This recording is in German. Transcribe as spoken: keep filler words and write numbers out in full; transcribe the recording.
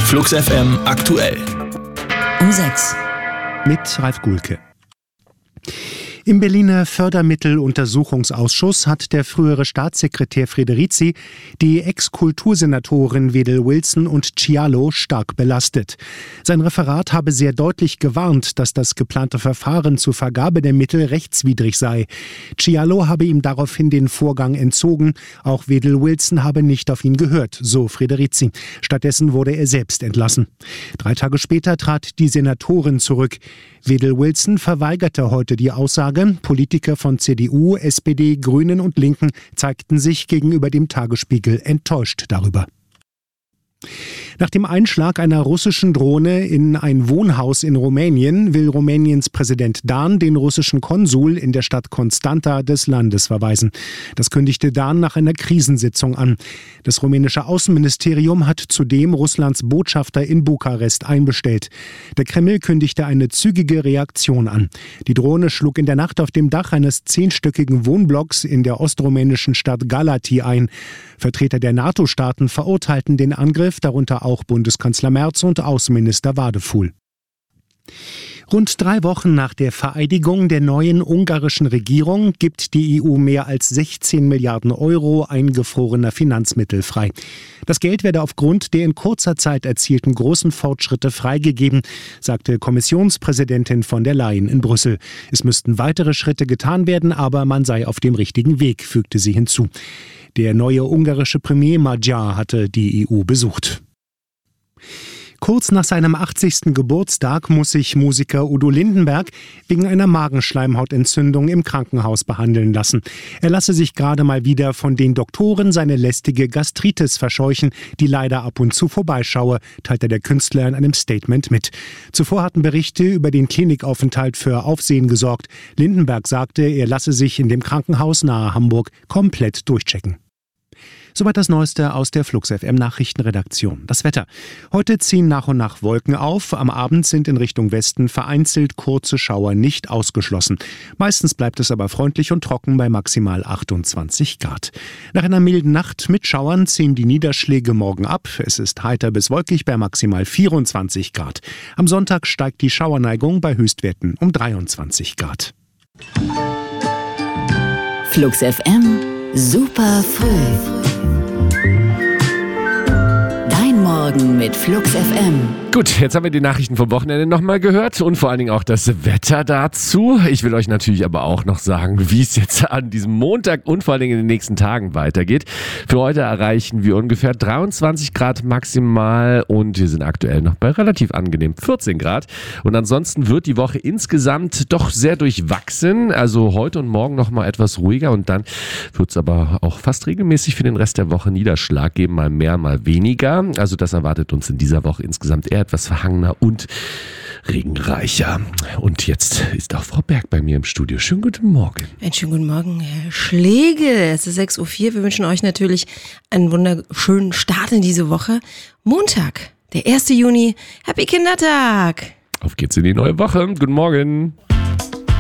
Flux F M aktuell. Um sechs. Mit Ralf Gulke. Im Berliner Fördermitteluntersuchungsausschuss hat der frühere Staatssekretär Frederici die Ex-Kultursenatoren Wedel Wilson und Cialo stark belastet. Sein Referat habe sehr deutlich gewarnt, dass das geplante Verfahren zur Vergabe der Mittel rechtswidrig sei. Cialo habe ihm daraufhin den Vorgang entzogen. Auch Wedel Wilson habe nicht auf ihn gehört, so Frederici. Stattdessen wurde er selbst entlassen. Drei Tage später trat die Senatorin zurück. Wedel Wilson verweigerte heute die Aussage. Politiker von C D U, S P D, Grünen und Linken zeigten sich gegenüber dem Tagesspiegel enttäuscht darüber. Nach dem Einschlag einer russischen Drohne in ein Wohnhaus in Rumänien will Rumäniens Präsident Dan den russischen Konsul in der Stadt Constanta des Landes verweisen. Das kündigte Dan nach einer Krisensitzung an. Das rumänische Außenministerium hat zudem Russlands Botschafter in Bukarest einbestellt. Der Kreml kündigte eine zügige Reaktion an. Die Drohne schlug in der Nacht auf dem Dach eines zehnstöckigen Wohnblocks in der ostrumänischen Stadt Galati ein. Vertreter der NATO-Staaten verurteilten den Angriff, darunter auch Bundeskanzler Merz und Außenminister Wadefuhl. Rund drei Wochen nach der Vereidigung der neuen ungarischen Regierung gibt die E U mehr als sechzehn Milliarden Euro eingefrorener Finanzmittel frei. Das Geld werde aufgrund der in kurzer Zeit erzielten großen Fortschritte freigegeben, sagte Kommissionspräsidentin von der Leyen in Brüssel. Es müssten weitere Schritte getan werden, aber man sei auf dem richtigen Weg, fügte sie hinzu. Der neue ungarische Premier Magyar hatte die E U besucht. Kurz nach seinem achtzigsten Geburtstag muss sich Musiker Udo Lindenberg wegen einer Magenschleimhautentzündung im Krankenhaus behandeln lassen. Er lasse sich gerade mal wieder von den Doktoren seine lästige Gastritis verscheuchen, die leider ab und zu vorbeischaue, teilte der Künstler in einem Statement mit. Zuvor hatten Berichte über den Klinikaufenthalt für Aufsehen gesorgt. Lindenberg sagte, er lasse sich in dem Krankenhaus nahe Hamburg komplett durchchecken. Soweit das Neueste aus der Flux F M Nachrichtenredaktion. Das Wetter. Heute ziehen nach und nach Wolken auf. Am Abend sind in Richtung Westen vereinzelt kurze Schauer nicht ausgeschlossen. Meistens bleibt es aber freundlich und trocken bei maximal achtundzwanzig Grad. Nach einer milden Nacht mit Schauern ziehen die Niederschläge morgen ab. Es ist heiter bis wolkig bei maximal vierundzwanzig Grad. Am Sonntag steigt die Schauerneigung bei Höchstwerten um dreiundzwanzig Grad. Flux F M, super früh. Morgen mit Flux F M. Gut, jetzt haben wir die Nachrichten vom Wochenende nochmal gehört und vor allen Dingen auch das Wetter dazu. Ich will euch natürlich aber auch noch sagen, wie es jetzt an diesem Montag und vor allen Dingen in den nächsten Tagen weitergeht. Für heute erreichen wir ungefähr dreiundzwanzig Grad maximal und wir sind aktuell noch bei relativ angenehm vierzehn Grad. Und ansonsten wird die Woche insgesamt doch sehr durchwachsen. Also heute und morgen nochmal etwas ruhiger und dann wird es aber auch fast regelmäßig für den Rest der Woche Niederschlag geben, mal mehr, mal weniger. Also das erwartet uns in dieser Woche insgesamt eher etwas verhangener und regenreicher. Und jetzt ist auch Frau Berg bei mir im Studio. Schönen guten Morgen. Einen schönen guten Morgen, Herr Schlegel. Es ist sechs Uhr vier. Wir wünschen euch natürlich einen wunderschönen Start in diese Woche. Montag, der erste Juni. Happy Kindertag. Auf geht's in die neue Woche. Guten Morgen.